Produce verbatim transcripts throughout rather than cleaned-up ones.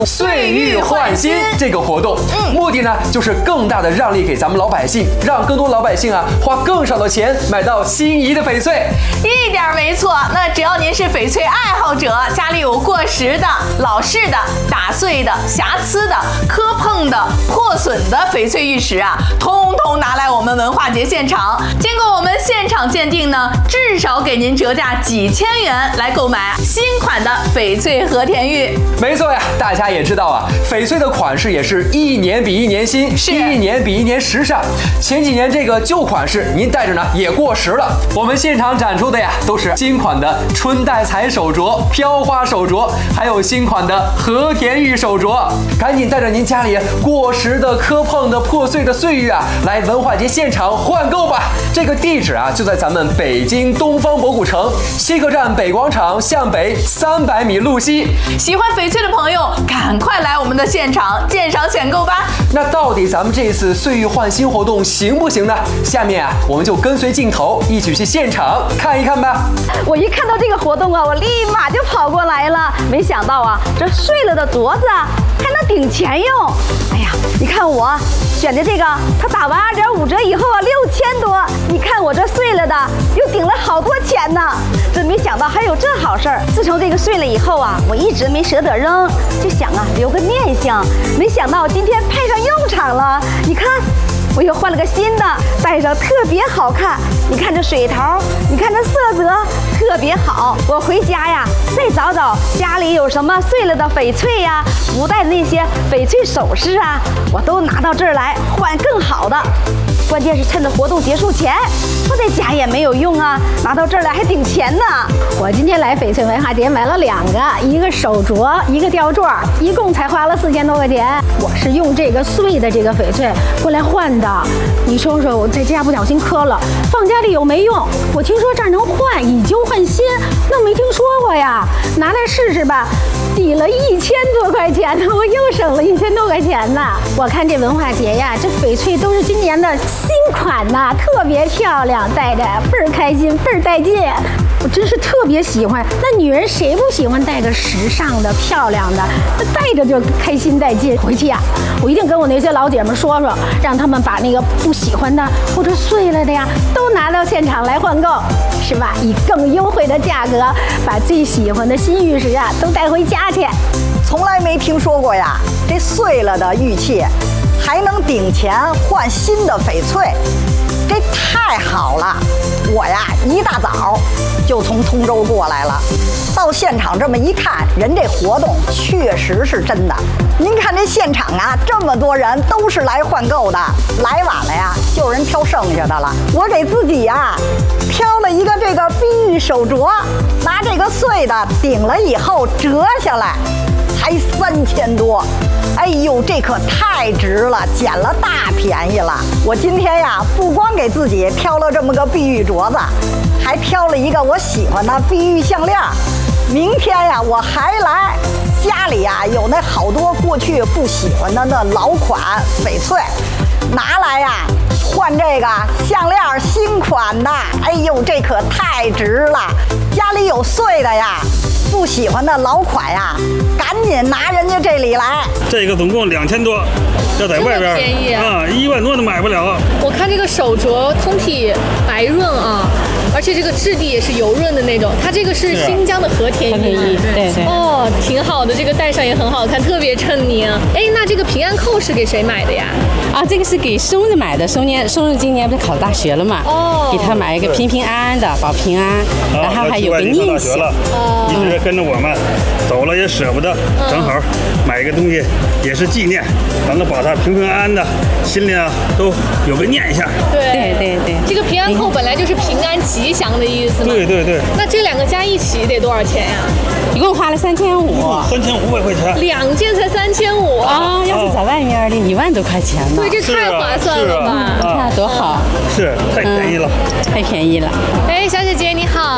岁欲换新这个活动，嗯、目的呢就是更大的让利给咱们老百姓，让更多老百姓啊花更少的钱买到心仪的翡翠。 一点没错，那只要您是翡翠爱好者，家里有过时的、老式的、打碎的、瑕疵的、磕碰的、破损的翡翠玉石啊，通通拿来我们文化节现场，经过我们现场鉴定呢，至少给您折价几千元来购买新款的翡翠和田玉。 没错呀，大家也知道啊，翡翠的款式也是一年比一年新，是一年比一年时尚。前几年这个旧款式您戴着呢也过时了，我们现场展出的呀都是新款的春带彩手镯、飘花手镯，还有新款的和田玉手镯。赶紧带着您家里过时的、磕碰的、破碎的岁月啊，来文化节现场换购吧。这个地址啊就在咱们北京东方博古城西客站北广场向北三百米路西。 喜欢翡翠的朋友，赶快来我们的现场鉴赏选购吧。 那到底咱们这次岁欲换新活动行不行呢？下面啊，我们就跟随镜头一起去现场看一看吧。 我一看到这个活动啊，我立马就跑过来了。没想到啊，这碎了的镯子还能顶钱用。哎呀，你看我选的这个，它打完二点五折以后啊，六千多。你看我这碎了的，又顶了好多钱呢。真没想到还有这好事儿。自从这个碎了以后啊，我一直没舍得扔，就想啊留个念想。没想到今天派上用场了。你看，我又换了个新的，戴上特别好看。你看这水头，你看这色泽特别好。我回家呀，再找找家里有什么碎了的翡翠呀，不戴的那些翡翠首饰啊，我都拿到这儿来换更好的。关键是趁着活动结束前，我在家也没有用啊，拿到这儿来还顶钱呢。 我今天来翡翠文化节买了两个，一个手镯，一个吊坠，一共才花了四千多块钱。我是用这个碎的这个翡翠过来换的。你说说，我在家不小心磕了，放家里有没用？我听说这儿能换，以旧换新，那没听说过呀。拿来试试吧。抵了一千多块钱呢，我又省了一千多块钱呢。我看这文化节呀，这翡翠都是今年的新款呐，特别漂亮，戴着倍儿开心，倍儿带劲。我真是特别喜欢。那女人谁不喜欢戴个时尚的、漂亮的？戴着就开心带劲。回去呀，我一定跟我那些老姐们说说，让他们把那个不喜欢的或者碎了的呀，都拿到现场来换购，是吧？以更优惠的价格，把最喜欢的新玉石啊都带回家去。 从来没听说过呀，这碎了的玉器还能顶钱换新的翡翠，这太好了！我呀一大早就从通州过来了，到现场这么一看，人这活动确实是真的。您看这现场啊，这么多人都是来换购的，来晚了呀，就有人挑剩下的了。我给自己呀挑了一个这个碧玉手镯，拿这个碎的顶了以后折下来，才三千多。哎呦，这可太值了，捡了大便宜了！我今天呀，不光给自己挑了这么个碧玉镯子，还挑了一个我喜欢的碧玉项链。明天呀，我还来，家里呀有那好多过去不喜欢的那老款翡翠，拿来呀换这个项链新款的。哎呦，这可太值了！家里有碎的呀，不喜欢的老款呀，赶紧拿人家这里来。 这个总共两千多，要在外边便宜啊，一万多都买不了。 我看这个手镯通体白润啊，而且这个质地也是油润的那种。它这个是新疆的和田玉， 对对。 哦，挺好的，这个戴上也很好看，特别衬您。哎，那这个平安扣是给谁买的呀？ 啊，这个是给孙子买的，孙女孙子今年不是考大学了嘛？哦，给他买一个平平安安的，保平安，然后还有个念想。 哦，一直跟着我们走了也舍不得，正好买一个东西也是纪念，咱们把它平平安安的，心里啊都有个念想。 对对对， 这个平安扣本来就是平安吉祥的意思嘛。 对对对。 那这两个加一起得多少钱呀？ 一共花了三千五。 三千五百块钱。 两件才三千五啊！要是在外面的，一万多块钱呢。 对，这太划算了吧？ 你看多好。 是，太便宜了。 太便宜了。 哎，小姐姐你好。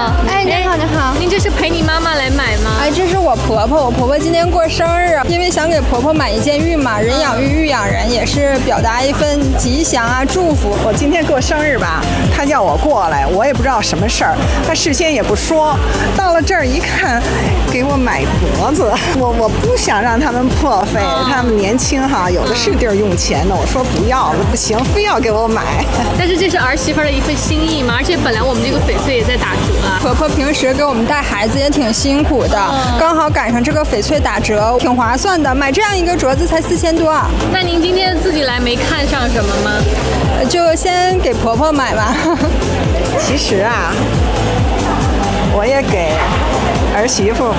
哦， 哎，您好，您好， 您这是陪你妈妈来买吗？ 哎，这是我婆婆，我婆婆今天过生日，因为想给婆婆买一件玉嘛，人养玉，玉养人，也是表达一份吉祥啊，祝福。 我今天过生日吧，她叫我过来，我也不知道什么事儿，她事先也不说，到了这儿一看，给我买镯子，我我不想让他们破费，他们年轻哈，有的是地儿用钱的，我说不要了，不行，非要给我买。 但是这是儿媳妇的一份心意嘛，而且本来我们这个翡翠也在打折啊。 婆婆平时给我们带孩子也挺辛苦的，嗯、刚好赶上这个翡翠打折，挺划算的。买这样一个镯子才四千多。 那您今天自己来没看上什么吗？ 就先给婆婆买吧。 其实啊，我也给儿媳妇